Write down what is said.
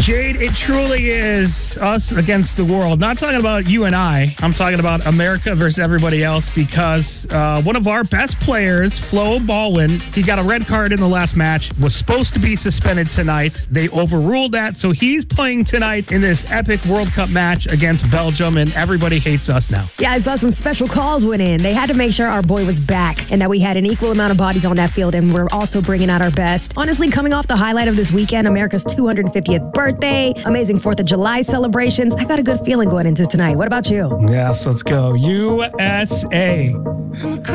Jade, it truly is us against the world. Not talking about you and I. I'm talking about America versus everybody else because one of our best players, Flo Baldwin, he got a red card in the last match, was supposed to be suspended tonight. They overruled that, so he's playing tonight in this epic World Cup match against Belgium, and everybody hates us now. Yeah, I saw some special calls went in. They had to make sure our boy was back and that we had an equal amount of bodies on that field, and we're also bringing out our best. Honestly, coming off the highlight of this weekend, America's 250th birthday, amazing 4th of July celebrations, I got a good feeling going into tonight. What about you? Yes, let's go. USA.